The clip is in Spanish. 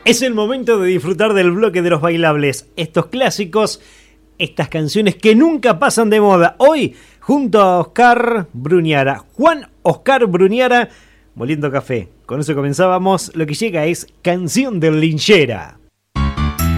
Es el momento de disfrutar del bloque de los bailables, estos clásicos, estas canciones que nunca pasan de moda. Hoy, junto a Oscar Bruñara, Juan Oscar Bruñara, moliendo café. Con eso comenzábamos, lo que llega es Canción del Linchera.